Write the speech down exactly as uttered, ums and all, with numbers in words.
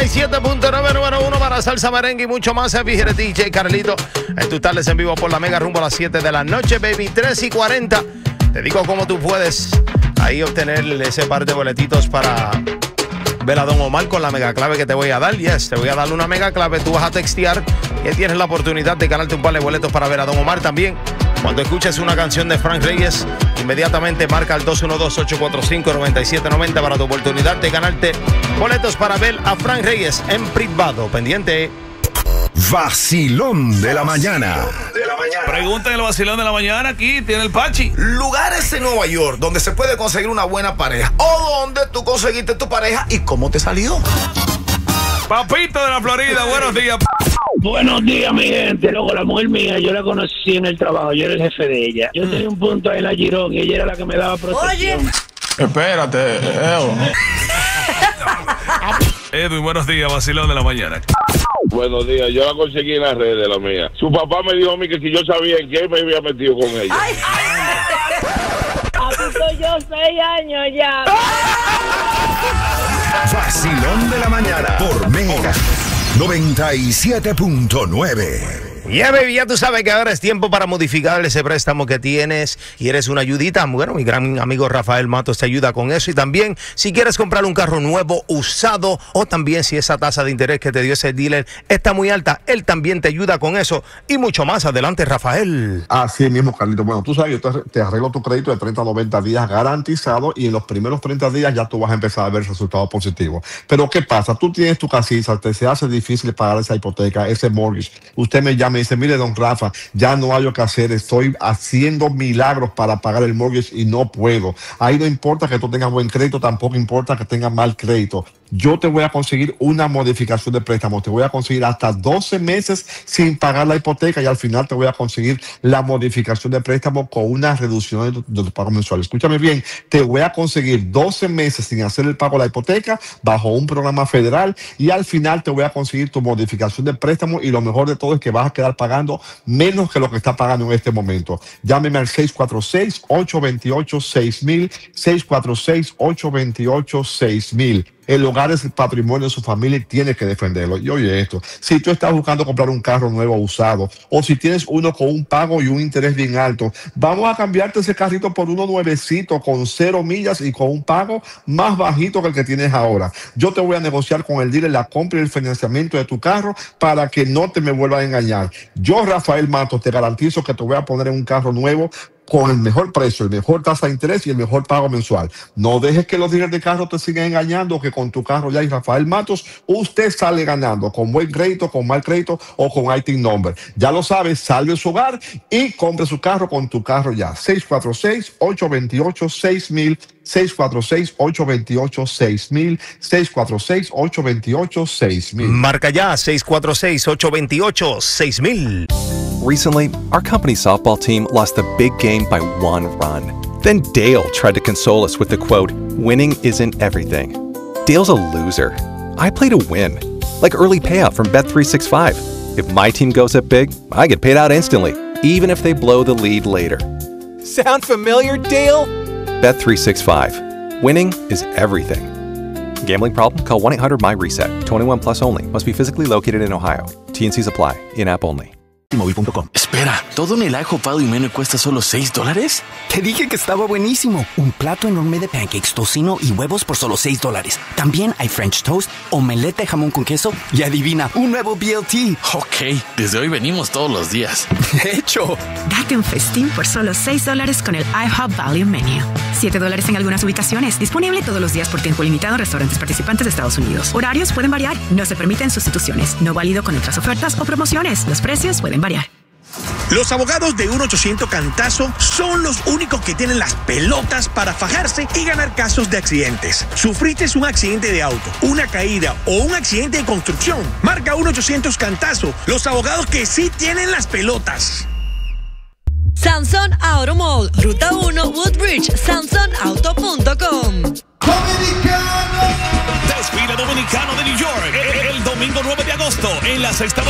noventa y siete punto nueve, número uno para salsa, merengue y mucho más. Fíjate, D J Carlito, en tus tardes en vivo por la Mega rumbo a las siete de la noche, baby. Tres y cuarenta. Te digo cómo tú puedes ahí obtener ese par de boletitos para ver a Don Omar con la mega clave que te voy a dar. Yes, te voy a dar una mega clave. Tú vas a textear y tienes la oportunidad de ganarte un par de boletos para ver a Don Omar también. Cuando escuches una canción de Frank Reyes, inmediatamente marca el dos uno dos, ocho cuatro cinco, nueve siete nueve cero para tu oportunidad de ganarte boletos para ver a Frank Reyes en privado. Pendiente. Vacilón de la mañana. Pregunta el vacilón de la mañana. Aquí tiene el Pachi. Lugares en Nueva York donde se puede conseguir una buena pareja, o donde tú conseguiste tu pareja y cómo te salió. Papito de la Florida, buenos días. Buenos días, mi gente. Loco, la mujer mía, yo la conocí en el trabajo, yo era el jefe de ella. Yo tenía un punto ahí en la Girón y ella era la que me daba protección. Oye. Espérate, Evo. Edwin, buenos días, vacilón de la mañana. Buenos días, yo la conseguí en las redes, la mía. Su papá me dijo a mí que si yo sabía en qué me había metido con ella. Ay, así soy yo, seis años ya. Vacilón de la mañana por Mega noventa y siete punto nueve. Ya, yeah, baby, ya tú sabes que ahora es tiempo para modificar ese préstamo que tienes y eres una ayudita. Bueno, mi gran amigo Rafael Matos te ayuda con eso. Y también, si quieres comprar un carro nuevo, usado, o también si esa tasa de interés que te dio ese dealer está muy alta, él también te ayuda con eso y mucho más. Adelante, Rafael. Así mismo, Carlito. Bueno, tú sabes, yo te, te arreglo tu crédito de treinta a noventa días garantizado y en los primeros treinta días ya tú vas a empezar a ver resultados positivos. Pero, ¿qué pasa? Tú tienes tu casita, te se hace difícil pagar esa hipoteca, ese mortgage. Usted me llama y dice, mire, don Rafa, ya no hay lo que hacer, estoy haciendo milagros para pagar el mortgage y no puedo. Ahí no importa que tú tengas buen crédito, tampoco importa que tengas mal crédito. Yo te voy a conseguir una modificación de préstamo, te voy a conseguir hasta doce meses sin pagar la hipoteca y al final te voy a conseguir la modificación de préstamo con una reducción de tu, de tu pago mensual. Escúchame bien, te voy a conseguir doce meses sin hacer el pago de la hipoteca bajo un programa federal y al final te voy a conseguir tu modificación de préstamo y lo mejor de todo es que vas a quedar pagando menos que lo que está pagando en este momento. Llámeme al seis cuatro seis, ocho dos ocho, seis mil, seis cuatro seis, ocho dos ocho, seis mil. El hogar es el patrimonio de su familia y tiene que defenderlo. Y oye esto, si tú estás buscando comprar un carro nuevo o usado, o si tienes uno con un pago y un interés bien alto, vamos a cambiarte ese carrito por uno nuevecito, con cero millas y con un pago más bajito que el que tienes ahora. Yo te voy a negociar con el dealer la compra y el financiamiento de tu carro para que no te me vuelvan a engañar. Yo, Rafael Matos, te garantizo que te voy a poner en un carro nuevo con el mejor precio, el mejor tasa de interés y el mejor pago mensual. No dejes que los dealers de carro te sigan engañando, que con tu carro ya hay Rafael Matos, usted sale ganando con buen crédito, con mal crédito o con I T I N number. Ya lo sabes, salve su hogar y compre su carro con tu carro ya. seis cuatro seis, ocho dos ocho, seis mil, seis cuatro seis, ocho dos ocho, seis mil, seis cuatro seis, ocho dos ocho, seis mil. Marca ya seis cuatro seis, ocho dos ocho, seis mil. Recently, our company's softball team lost the big game by one run. Then Dale tried to console us with the quote, "Winning isn't everything." Dale's a loser. I play to win. Like early payout from Bet three sixty-five. If my team goes up big, I get paid out instantly, even if they blow the lead later. Sound familiar, Dale? Bet three sixty-five. Winning is everything. Gambling problem? Call one eight hundred my reset. twenty-one plus only. Must be physically located in Ohio. T N Cs apply. In-app only. Móvil punto com. Espera, ¿todo en el ajo pado y menú cuesta solo seis dólares? Te dije que estaba buenísimo. Un plato enorme de pancakes, tocino y huevos por solo seis dólares. También hay French toast, omelette de jamón con queso y adivina, un nuevo B L T. Ok, desde hoy venimos todos los días. De hecho. Date un festín por solo seis dólares con el IHOP Value Menu. siete dólares en algunas ubicaciones. Disponible todos los días por tiempo limitado en restaurantes participantes de Estados Unidos. Horarios pueden variar. No se permiten sustituciones. No válido con otras ofertas o promociones. Los precios pueden variar. Los abogados de uno ochocientos Cantazo son los únicos que tienen las pelotas para fajarse y ganar casos de accidentes. ¿Sufriste un accidente de auto, una caída o un accidente de construcción? Marca uno ochocientos Cantazo, los abogados que sí tienen las pelotas. Samson Auto Mall, Ruta uno, Woodbridge, samson auto punto com. Dominicano. Desfile dominicano de New York, el domingo nueve de agosto en la sexta